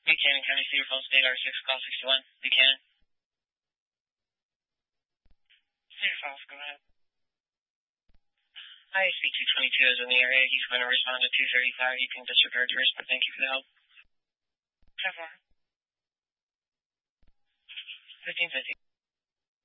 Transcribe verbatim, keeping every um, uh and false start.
Buchanan County, Cedar Falls, State, R six, call sixty-one. Buchanan. Cedar Falls, go ahead. I S P two twenty-two is in the area. He's going to respond at two thirty-five. You can disregard yours, but thank you for the help. ten four. fifteen fifty.